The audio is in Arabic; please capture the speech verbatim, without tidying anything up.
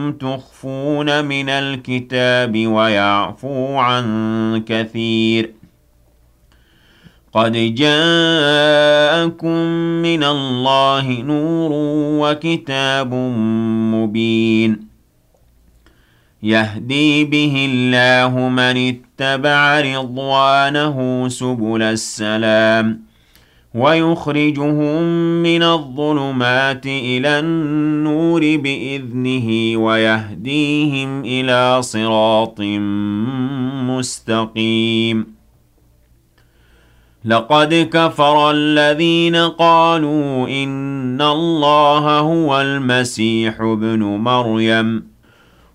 تخفون من الكتاب ويعفو عن كثير قد جاءكم من الله نور وكتاب مبين يهدي به الله من اتبع رضوانه سبل السلام ويخرجهم من الظلمات إلى النور بإذنه ويهديهم إلى صراط مستقيم لقد كفر الذين قالوا إن الله هو المسيح ابن مريم